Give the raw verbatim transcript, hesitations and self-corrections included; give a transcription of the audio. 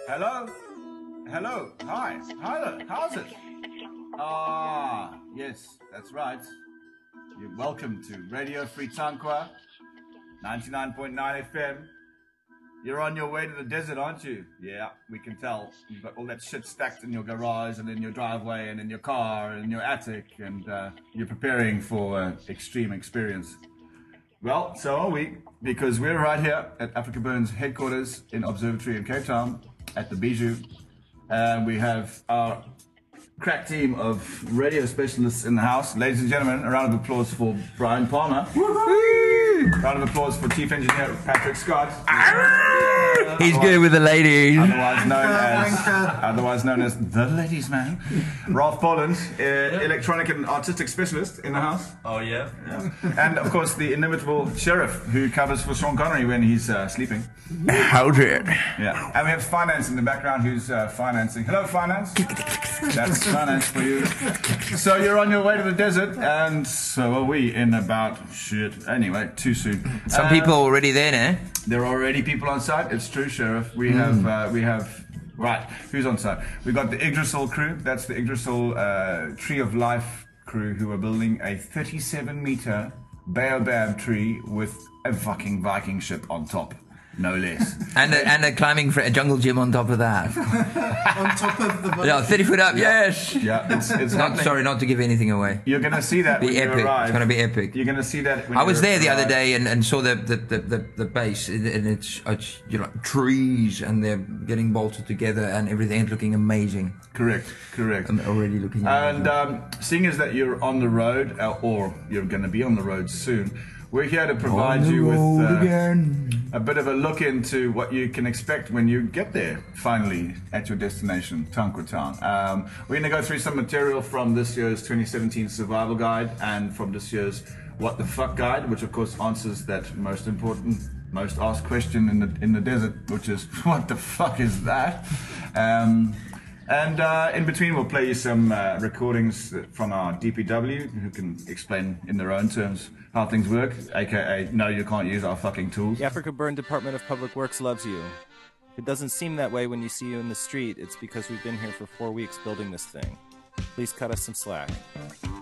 Hello? Hello? Hi. Hi there. How's it? Ah, yes, that's right. You're welcome to Radio Free Tankwa, ninety-nine point nine F M. You're on your way to the desert, aren't you? Yeah, we can tell. You've got all that shit stacked in your garage and in your driveway and in your car and in your attic, and uh, you're preparing for an extreme experience. Well, so are we, because we're right here at Africa Burns headquarters in Observatory in Cape Town at the Bijou. And we have our crack team of radio specialists in the house. Ladies and gentlemen, a round of applause for Brian Palmer. Woo-hoo! Round of applause for Chief Engineer Patrick Scott. Uh, He's good with the ladies. Otherwise known as, otherwise known as the ladies man. Ralph Poland, uh, electronic and artistic specialist in the house. Oh yeah. Yeah. And of course the inimitable Sheriff, who covers for Sean Connery when he's uh, sleeping. How's it? Yeah. And we have Finance in the background, who's uh, financing. Hello, Finance. That's Finance for you. So you're on your way to the desert, and so are we in about shit. Anyway, too soon. Some uh, people already there now. There are already people on site. It's true, Sheriff. We have, mm. uh, we have, right, who's on site? We've got the Yggdrasil crew. That's the Yggdrasil uh, Tree of Life crew, who are building a thirty-seven meter baobab tree with a fucking Viking ship on top. No less. And a, and a climbing fr- a jungle gym on top of that. On top of the boat. Yeah, thirty foot up, yeah. yes! Yeah, it's, it's not Sorry, not to give anything away. You're going to see that be when epic. you arrive. It's going to be epic. You're going to see that when I was you there the arrive. other day and, and saw the the, the, the, the base, and it's, it's you know, trees, and they're getting bolted together, and everything's looking amazing. Correct, correct. I'm already looking amazing. And um, seeing as that you're on the road, uh, or you're going to be on the road soon, we're here to provide you with uh, a bit of a look into what you can expect when you get there, finally, at your destination, Tankwa Town. Um, we're going to go through some material from this year's twenty seventeen Survival Guide and from this year's What the Fuck Guide, which of course answers that most important, most asked question in the in the desert, which is, what the fuck is that? Um, And uh, in between, we'll play you some uh, recordings from our D P W, who can explain in their own terms how things work, aka, no, you can't use our fucking tools. The Africa Burn Department of Public Works loves you. If it doesn't seem that way when you see you in the street, it's because we've been here for four weeks building this thing. Please cut us some slack.